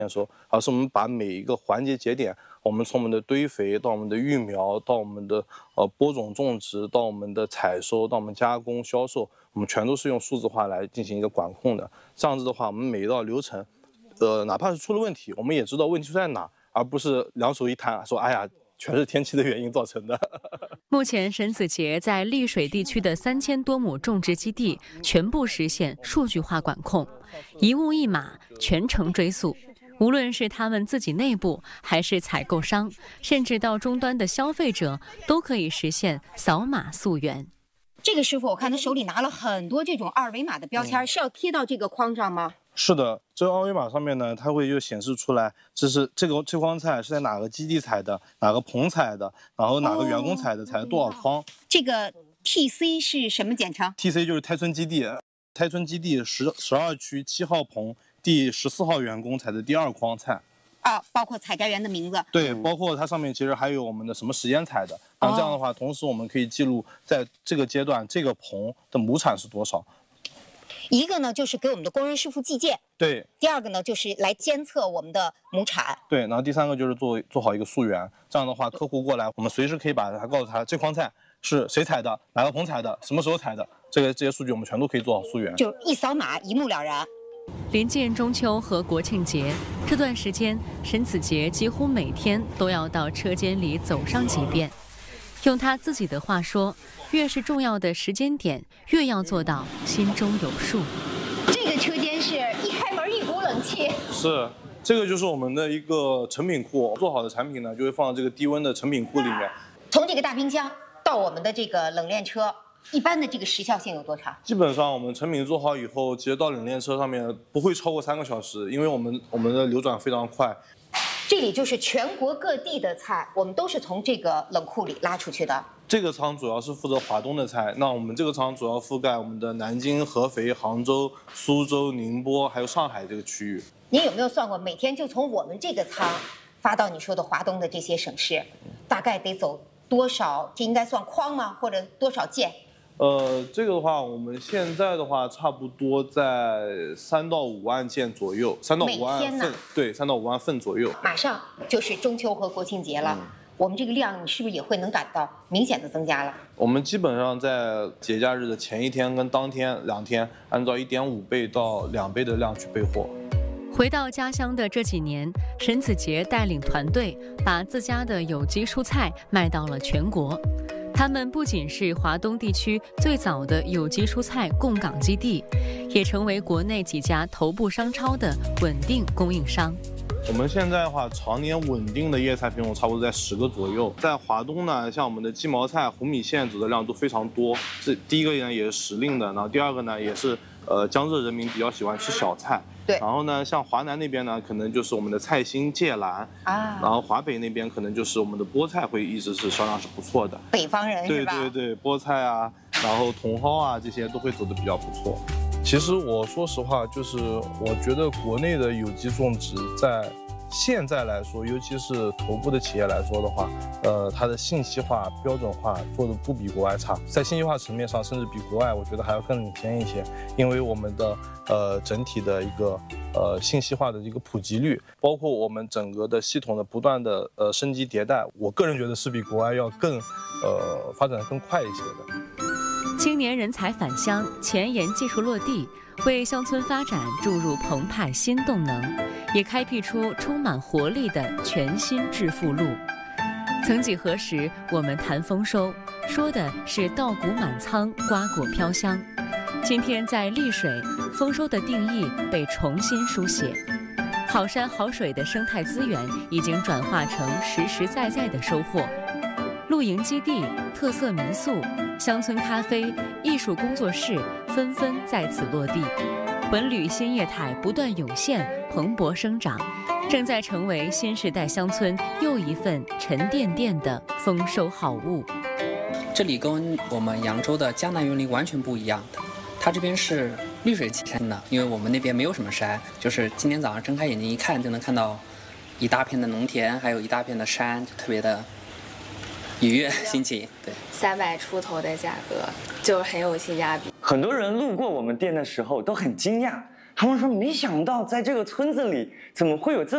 收，而是我们把每一个环节节点，我们从我们的堆肥到我们的育苗，到我们的播种种植，到我们的采收，到我们加工销售，我们全都是用数字化来进行一个管控的。这样子的话，我们每一道流程，哪怕是出了问题，我们也知道问题出在哪，而不是两手一摊说，哎呀，全是天气的原因造成的。 目前，沈子杰在丽水地区的3000多亩种植基地全部实现数据化管控，一物一码，全程追溯。无论是他们自己内部，还是采购商，甚至到终端的消费者，都可以实现扫码溯源。 这个师傅，我看他手里拿了很多这种二维码的标签，是要贴到这个筐上吗？ 是的，这个二维码上面呢，它会就显示出来，这筐菜是在哪个基地采的，哪个棚采的，然后哪个员工采的，采了多少筐。 这个 TC 是什么简称 ？TC 就是泰村基地，泰村基地12区7号棚第14号员工采的第2筐菜。 包括采摘员的名字。 对，包括它上面其实还有我们的什么时间采的。然后这样的话，同时我们可以记录在这个阶段这个棚的亩产是多少。 一个呢，就是给我们的工人师傅计件。 对。 第二个呢，就是来监测我们的亩产。 对，然后第3个就是做好一个溯源。这样的话，客户过来，我们随时可以把他告诉他这筐菜是谁采的，哪个棚采的，什么时候采的，这些数据我们全都可以做好溯源。 就一扫码，一目了然。 临近中秋和国庆节这段时间，沈子杰几乎每天都要到车间里走上几遍。用他自己的话说，越是重要的时间点，越要做到心中有数。 这个车间是一开门一股冷气。 是，这个就是我们的一个成品库，做好的产品呢，就会放到这个低温的成品库里面。 从这个大冰箱到我们的这个冷链车，一般的这个时效性有多长？ 基本上我们成品做好以后，其实到冷链车上面不会超过3个小时，因为我们的流转非常快。 这里就是全国各地的菜，我们都是从这个冷库里拉出去的。 这个仓主要是负责华东的菜，那我们这个仓主要覆盖我们的南京、合肥、杭州、苏州、宁波还有上海这个区域。 您有没有算过，每天就从我们这个仓发到你说的华东的这些省市，大概得走多少？这应该算筐吗？或者多少件？ 这个的话，我们现在的话，差不多在3到5万件左右，3到5万份，对，3到5万份左右。 马上就是中秋和国庆节了，我们这个量，你是不是也会能感到明显的增加了？ 我们基本上在节假日的前1天跟当天2天，按照1.5倍到2倍的量去备货。 回到家乡的这几年，沈子杰带领团队把自家的有机蔬菜卖到了全国。他们不仅是华东地区最早的有机蔬菜供港基地，也成为国内几家头部商超的稳定供应商。 我们现在的话，常年稳定的叶菜品种差不多在10个左右。在华东呢，像我们的鸡毛菜、红米线走的量都非常多。这第一个呢也是时令的，然后第二个呢也是江浙人民比较喜欢吃小菜。 对。 然后呢，像华南那边呢，可能就是我们的菜心、芥蓝啊。然后华北那边可能就是我们的菠菜会一直是销量是不错的。 北方人是吧？ 对对对，菠菜啊，然后茼蒿啊这些都会走的比较不错。其实我说实话，就是我觉得国内的有机种植在现在来说，尤其是头部的企业来说的话，它的信息化、标准化做的不比国外差，在信息化层面上，甚至比国外我觉得还要更领先一些。因为我们的整体的一个信息化的一个普及率，包括我们整个的系统的不断的升级迭代，我个人觉得是比国外要更发展的更快一些的。 青年人才返乡，前沿技术落地，为乡村发展注入澎湃新动能，也开辟出充满活力的全新致富路。曾几何时，我们谈丰收，说的是稻谷满仓，瓜果飘香。今天在丽水，丰收的定义被重新书写。好山好水的生态资源已经转化成实实在在的收获。露营基地、特色民宿、乡村咖啡、艺术工作室纷纷在此落地，文旅新业态不断涌现，蓬勃生长，正在成为新时代乡村又一份沉甸甸的丰收好物。 这里跟我们扬州的江南园林完全不一样的，它这边是绿水青山的，因为我们那边没有什么山，就是今天早上睁开眼睛一看就能看到一大片的农田，还有一大片的山，就特别的愉悦心情。对 ，300出头的价格就很有性价比。 很多人路过我们店的时候都很惊讶，他们说没想到在这个村子里怎么会有这